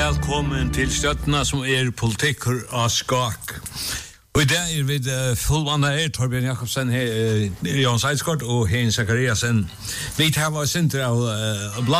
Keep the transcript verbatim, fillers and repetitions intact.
Velkommen til støttene som er politikker av skak. Og i dag er vi uh, fullvannet her, Torbjørn Jakobsen, her, uh, Jan Seidsgaard og Hein Zakariasen. Vi tar var sinter av uh,